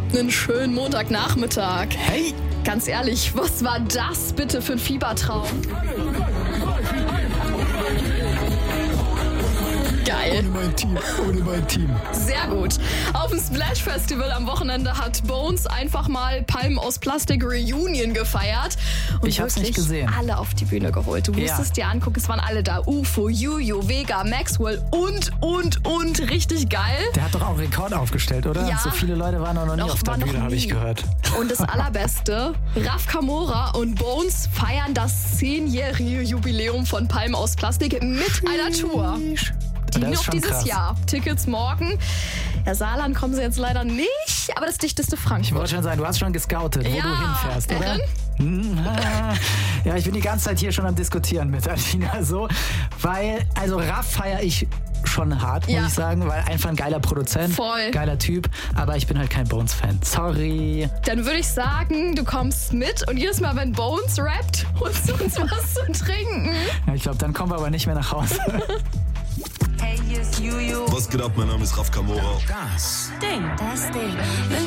Einen schönen Montagnachmittag. Hey! Ganz ehrlich, was war das bitte für ein Fiebertraum? Geil. Ohne mein Team. Sehr gut. Auf dem Splash Festival am Wochenende hat Bones einfach mal Palmen aus Plastik Reunion gefeiert. Und Ich hab's nicht wirklich gesehen. alle auf die Bühne geholt. Du musst es dir angucken, es waren alle da. UFO, Juju, Vega, Maxwell und. Richtig geil. Der hat doch auch einen Rekord aufgestellt, oder? Ja. So viele Leute waren noch nie auf der Bühne, habe ich gehört. Und das Allerbeste, Raf Kamora und Bones feiern das 10-jährige Jubiläum von Palmen aus Plastik mit einer Tour. Die Das ist noch schon dieses krass. Jahr. Tickets morgen. Ja, Saarland kommen sie jetzt leider nicht, aber das dichteste Ich Frankfurt. wollte schon sagen, du hast schon gescoutet, wo du hinfährst, oder? Ja, ich bin die ganze Zeit hier schon am Diskutieren mit Alina so, weil, also Raff feiere ich schon hart, muss ich sagen, weil einfach ein geiler Produzent, Voll. geiler Typ, aber ich bin halt kein Bones-Fan. Sorry. Dann würde ich sagen, du kommst mit und jedes Mal, wenn Bones rappt, holst du uns was zu trinken. Ja, ich glaube, dann kommen wir aber nicht mehr nach Hause. Hey, hier ist Juju. Was geht ab? Mein Name ist Raf Kamora. Das Ding.